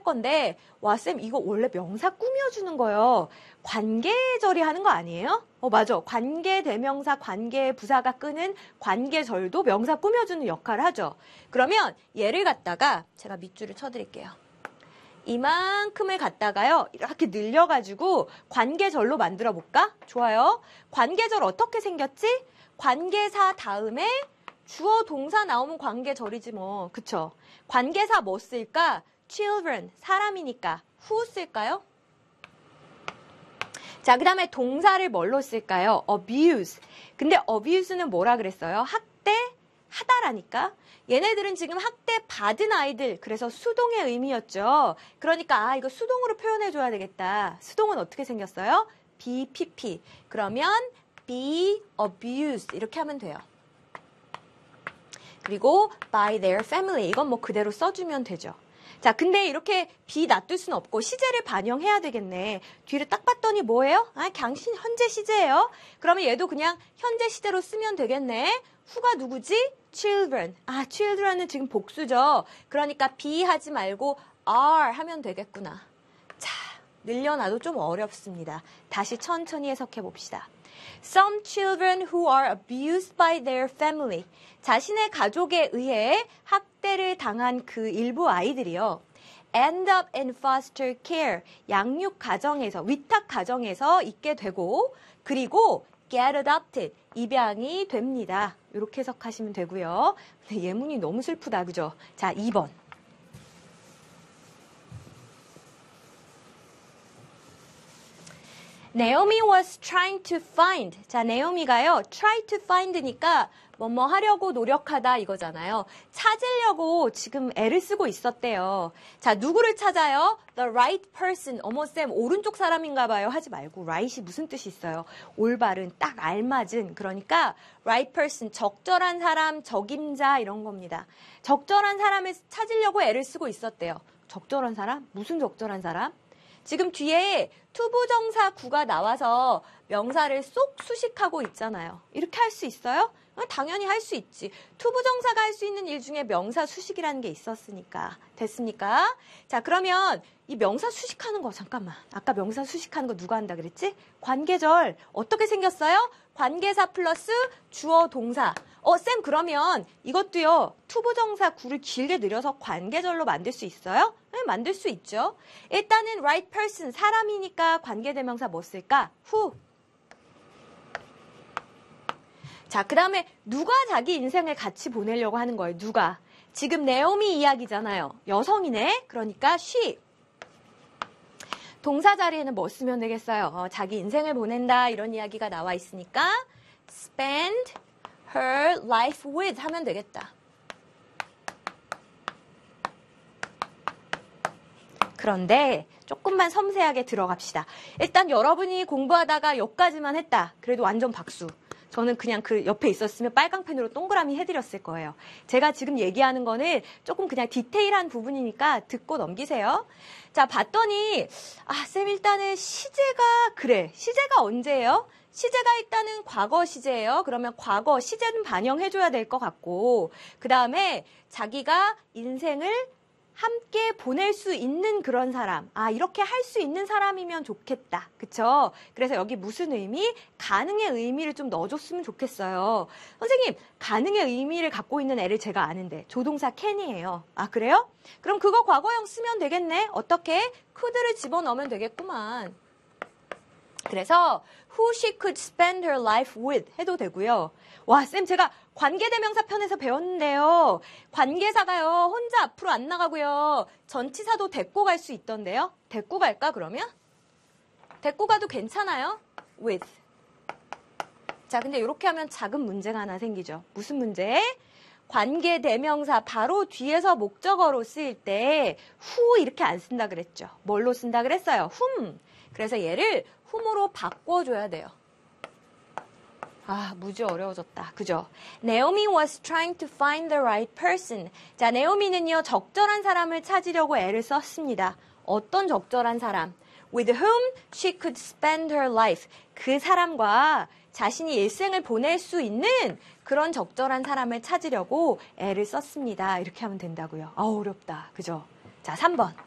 건데 와, 쌤 이거 원래 명사 꾸며주는 거요. 관계절이 하는 거 아니에요? 맞아. 관계대명사, 관계부사가 끄는 관계절도 명사 꾸며주는 역할을 하죠. 그러면 얘를 갖다가 제가 밑줄을 쳐드릴게요. 이만큼을 갖다가요. 이렇게 늘려가지고 관계절로 만들어 볼까? 좋아요. 관계절 어떻게 생겼지? 관계사 다음에 주어 동사 나오면 관계절이지 뭐. 그쵸? 관계사 뭐 쓸까? children, 사람이니까. who 쓸까요? 자, 그 다음에 동사를 뭘로 쓸까요? abuse. 근데 abuse는 뭐라 그랬어요? 학대하다라니까. 얘네들은 지금 학대 받은 아이들, 그래서 수동의 의미였죠. 그러니까 이거 수동으로 표현해줘야 되겠다. 수동은 어떻게 생겼어요? BPP. 그러면 be abused 이렇게 하면 돼요. 그리고 by their family. 이건 뭐 그대로 써주면 되죠. 자, 근데 이렇게 be 놔둘 수는 없고 시제를 반영해야 되겠네. 뒤를 딱 봤더니 뭐예요? 그냥 현재 시제예요. 그러면 얘도 그냥 현재 시제로 쓰면 되겠네. who가 누구지? children. children은 지금 복수죠. 그러니까 be 하지 말고 are 하면 되겠구나. 자, 늘려놔도 좀 어렵습니다. 다시 천천히 해석해 봅시다. Some children who are abused by their family. 자신의 가족에 의해 학대를 당한 그 일부 아이들이요. End up in foster care. 양육 가정에서, 위탁 가정에서 있게 되고, 그리고 get adopted. 입양이 됩니다. 이렇게 해석하시면 되고요. 예문이 너무 슬프다, 그죠? 자, 2번. Naomi was trying to find. 자, 네오미가요. try to find니까 뭐뭐 하려고 노력하다 이거잖아요. 찾으려고 지금 애를 쓰고 있었대요. 자, 누구를 찾아요? The right person. 어머 쌤, 오른쪽 사람인가 봐요. 하지 말고 right이 무슨 뜻이 있어요? 올바른, 딱 알맞은. 그러니까 right person, 적절한 사람, 적임자 이런 겁니다. 적절한 사람을 찾으려고 애를 쓰고 있었대요. 적절한 사람? 무슨 적절한 사람? 지금 뒤에 투부정사 구가 나와서 명사를 쏙 수식하고 있잖아요. 이렇게 할 수 있어요? 당연히 할 수 있지. 투부정사가 할 수 있는 일 중에 명사 수식이라는 게 있었으니까. 됐습니까? 자, 그러면 이 명사 수식하는 거 잠깐만. 아까 명사 수식하는 거 누가 한다 그랬지? 관계절. 어떻게 생겼어요? 관계사 플러스 주어 동사. 쌤 그러면 이것도요. 투부정사 구를 길게 늘려서 관계절로 만들 수 있어요? 네, 만들 수 있죠. 일단은 right person, 사람이니까 관계대명사 뭐 쓸까? who. 자, 그 다음에 누가 자기 인생을 같이 보내려고 하는 거예요? 누가? 지금 네오미 이야기잖아요. 여성이네. 그러니까 she. 동사 자리에는 뭐 쓰면 되겠어요? 자기 인생을 보낸다 이런 이야기가 나와 있으니까 spend her life with 하면 되겠다. 그런데 조금만 섬세하게 들어갑시다. 일단 여러분이 공부하다가 여기까지만 했다. 그래도 완전 박수. 저는 그냥 그 옆에 있었으면 빨강 펜으로 동그라미 해드렸을 거예요. 제가 지금 얘기하는 거는 조금 그냥 디테일한 부분이니까 듣고 넘기세요. 자, 봤더니 쌤 일단은 시제가 그래. 시제가 언제예요? 시제가 일단은 과거 시제예요. 그러면 과거 시제는 반영해줘야 될 것 같고 그 다음에 자기가 인생을 함께 보낼 수 있는 그런 사람. 이렇게 할 수 있는 사람이면 좋겠다. 그쵸? 그래서 여기 무슨 의미? 가능의 의미를 좀 넣어줬으면 좋겠어요. 선생님, 가능의 의미를 갖고 있는 애를 제가 아는데 조동사 can이에요. 그래요? 그럼 그거 과거형 쓰면 되겠네. 어떻게? could를 집어넣으면 되겠구만. 그래서 who she could spend her life with 해도 되고요. 와, 쌤 제가 관계대명사 편에서 배웠는데요. 관계사가요. 혼자 앞으로 안 나가고요. 전치사도 데리고 갈 수 있던데요. 데리고 갈까 그러면? 데리고 가도 괜찮아요. with. 자, 근데 이렇게 하면 작은 문제가 하나 생기죠. 무슨 문제? 관계대명사 바로 뒤에서 목적어로 쓰일 때 who 이렇게 안 쓴다 그랬죠. 뭘로 쓴다 그랬어요? whom. 그래서 얘를 whom으로 바꿔줘야 돼요. 무지 어려워졌다. 그죠? Naomi was trying to find the right person. 자, 네오미는요, 적절한 사람을 찾으려고 애를 썼습니다. 어떤 적절한 사람? With whom she could spend her life. 그 사람과 자신이 일생을 보낼 수 있는 그런 적절한 사람을 찾으려고 애를 썼습니다. 이렇게 하면 된다고요. 어렵다. 그죠? 자, 3번.